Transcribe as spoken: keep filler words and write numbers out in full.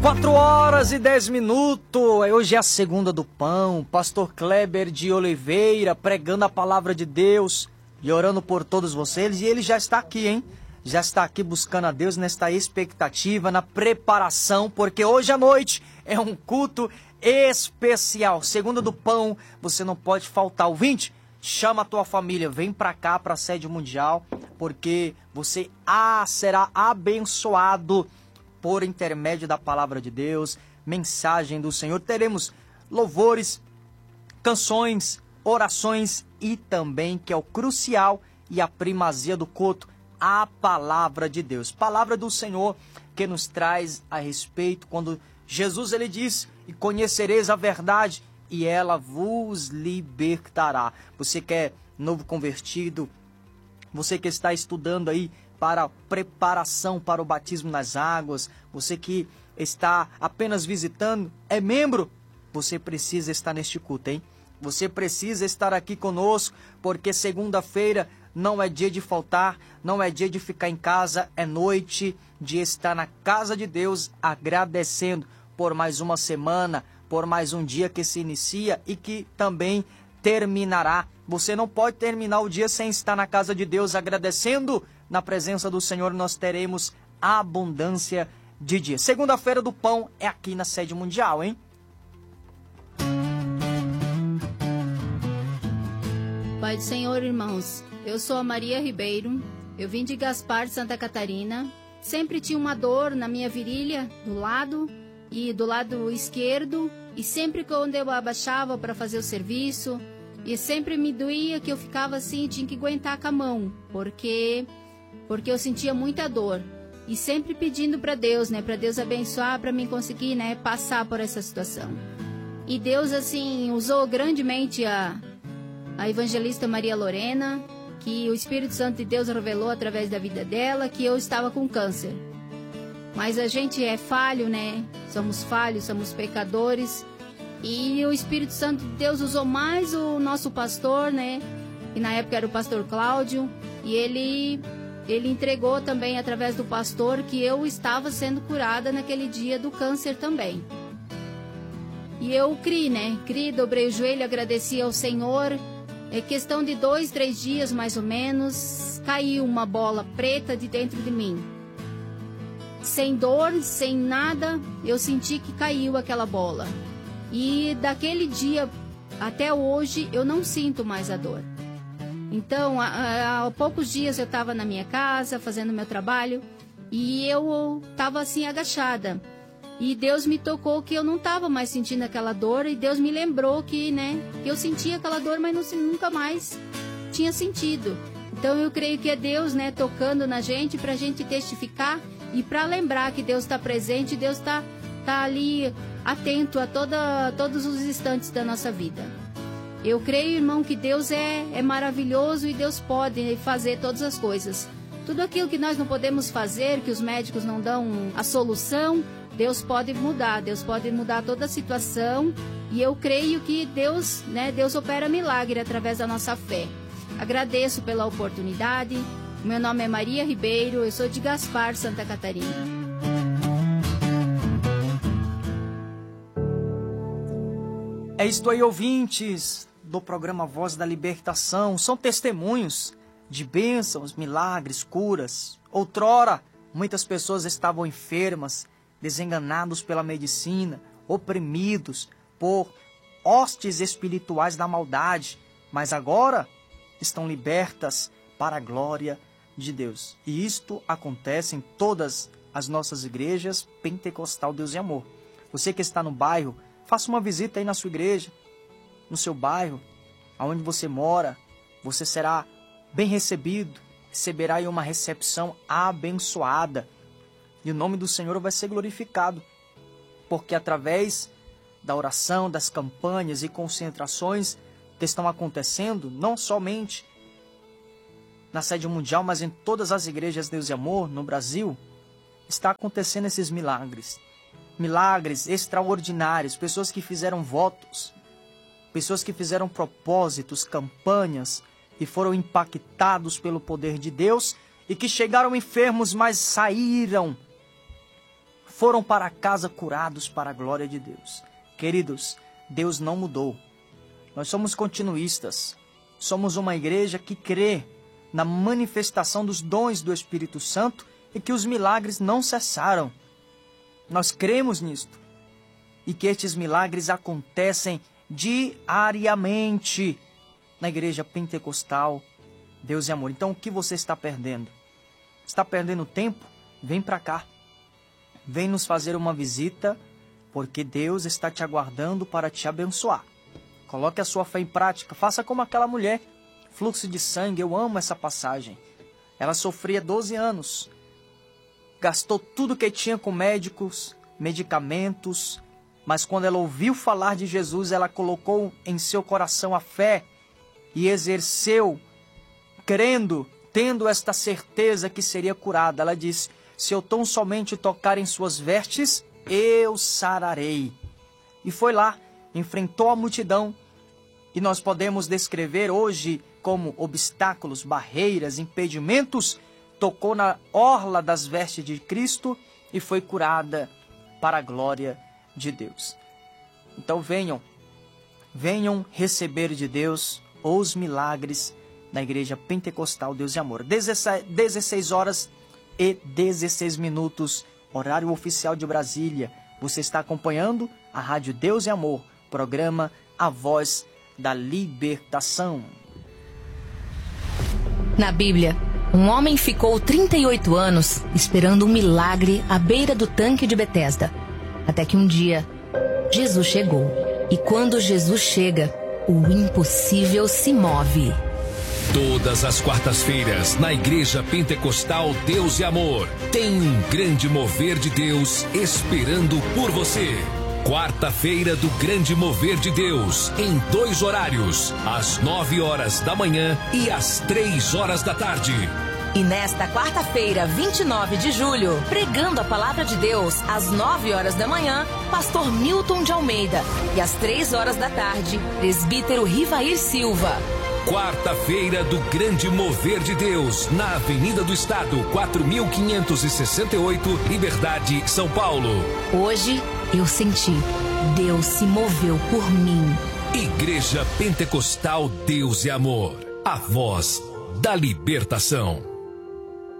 Quatro horas e dez minutos. Hoje é a segunda do pão. Pastor Kleber de Oliveira pregando a palavra de Deus e orando por todos vocês. E ele já está aqui, hein? Já está aqui buscando a Deus nesta expectativa, na preparação, porque hoje à noite é um culto especial. Segunda do pão, você não pode faltar. Ouvinte, chama a tua família, vem pra cá, pra sede mundial, porque você ah, será abençoado por intermédio da palavra de Deus, mensagem do Senhor. Teremos louvores, canções, orações e também, que é o crucial e a primazia do culto, a palavra de Deus. Palavra do Senhor que nos traz a respeito quando Jesus ele diz: e conhecereis a verdade e ela vos libertará. Você que é novo convertido, você que está estudando aí para preparação para o batismo nas águas, você que está apenas visitando, é membro, você precisa estar neste culto, hein? Você precisa estar aqui conosco, porque segunda-feira não é dia de faltar, não é dia de ficar em casa, é noite de estar na casa de Deus, agradecendo por mais uma semana, por mais um dia que se inicia e que também terminará. Você não pode terminar o dia sem estar na casa de Deus agradecendo. Na presença do Senhor nós teremos abundância de dia. Segunda-feira do pão é aqui na sede mundial, hein? Pai do Senhor, irmãos, eu sou a Maria Ribeiro, eu vim de Gaspar, Santa Catarina. Sempre tinha uma dor na minha virilha, do lado e do lado esquerdo, e sempre quando eu abaixava para fazer o serviço, e sempre me doía que eu ficava assim, tinha que aguentar com a mão, porque porque eu sentia muita dor. E sempre pedindo para Deus, né, para Deus abençoar, para mim conseguir, né, passar por essa situação. E Deus, assim, usou grandemente a, a evangelista Maria Lorena, que o Espírito Santo de Deus revelou através da vida dela que eu estava com câncer. Mas a gente é falho, né? Somos falhos, somos pecadores. E o Espírito Santo de Deus usou mais o nosso pastor, né? Que na época era o pastor Cláudio. E ele, ele entregou também através do pastor que eu estava sendo curada naquele dia do câncer também. E eu criei, né? Criei, dobrei o joelho, agradeci ao Senhor. É questão de dois, três dias mais ou menos, caiu uma bola preta de dentro de mim. Sem dor, sem nada, eu senti que caiu aquela bola. E daquele dia até hoje eu não sinto mais a dor. Então, há, há poucos dias eu estava na minha casa fazendo meu trabalho e eu estava assim agachada. E Deus me tocou que eu não estava mais sentindo aquela dor e Deus me lembrou que, né, que eu sentia aquela dor, mas não, nunca mais tinha sentido. Então eu creio que é Deus, né, tocando na gente para a gente testificar e para lembrar que Deus está presente, Deus está tá ali atento a toda, todos os instantes da nossa vida. Eu creio, irmão, que Deus é, é maravilhoso e Deus pode fazer todas as coisas. Tudo aquilo que nós não podemos fazer, que os médicos não dão a solução, Deus pode mudar, Deus pode mudar toda a situação. E eu creio que Deus, né, Deus opera milagre através da nossa fé. Agradeço pela oportunidade. Meu nome é Maria Ribeiro, eu sou de Gaspar, Santa Catarina. É isto aí, ouvintes do programa Voz da Libertação. São testemunhos de bênçãos, milagres, curas. Outrora, muitas pessoas estavam enfermas, desenganados pela medicina, oprimidos por hostes espirituais da maldade, mas agora estão libertas para a glória de Deus. E isto acontece em todas as nossas igrejas Pentecostal Deus e Amor. Você que está no bairro, faça uma visita aí na sua igreja, no seu bairro, aonde você mora. Você será bem recebido, receberá aí uma recepção abençoada. E o nome do Senhor vai ser glorificado, porque através da oração, das campanhas e concentrações que estão acontecendo, não somente na sede mundial, mas em todas as igrejas Deus e Amor no Brasil, está acontecendo esses milagres. Milagres extraordinários, pessoas que fizeram votos, pessoas que fizeram propósitos, campanhas, e foram impactados pelo poder de Deus, e que chegaram enfermos, mas saíram foram para casa curados para a glória de Deus. Queridos, Deus não mudou. Nós somos continuistas. Somos uma igreja que crê na manifestação dos dons do Espírito Santo e que os milagres não cessaram. Nós cremos nisto e que estes milagres acontecem diariamente na igreja pentecostal. Deus é amor. Então o que você está perdendo? Está perdendo tempo? Vem para cá. Vem nos fazer uma visita, porque Deus está te aguardando para te abençoar. Coloque a sua fé em prática. Faça como aquela mulher. Fluxo de sangue, eu amo essa passagem. Ela sofria doze anos. Gastou tudo que tinha com médicos, medicamentos. Mas quando ela ouviu falar de Jesus, ela colocou em seu coração a fé e exerceu, crendo, tendo esta certeza que seria curada. Ela disse: se eu tão somente tocar em suas vestes, eu sararei. E foi lá, enfrentou a multidão. E nós podemos descrever hoje como obstáculos, barreiras, impedimentos. Tocou na orla das vestes de Cristo e foi curada para a glória de Deus. Então venham, venham receber de Deus os milagres na igreja pentecostal Deus e Amor. dezesseis horas e dezesseis minutos, horário oficial de Brasília. Você está acompanhando a Rádio Deus e Amor, programa A Voz da Libertação. Na Bíblia, um homem ficou trinta e oito anos esperando um milagre à beira do tanque de Betesda. Até que um dia, Jesus chegou. E quando Jesus chega, o impossível se move. Todas as quartas-feiras, na Igreja Pentecostal Deus e Amor, tem um grande mover de Deus esperando por você. Quarta-feira do Grande Mover de Deus, em dois horários, às nove horas da manhã e às três horas da tarde. E nesta quarta-feira, vinte e nove de julho, pregando a Palavra de Deus, às nove horas da manhã, pastor Milton de Almeida. E às três horas da tarde, presbítero Rivair Silva. Quarta-feira do Grande Mover de Deus, na Avenida do Estado, quatro mil quinhentos e sessenta e oito, Liberdade, São Paulo. Hoje, eu senti, Deus se moveu por mim. Igreja Pentecostal Deus e Amor, a voz da libertação.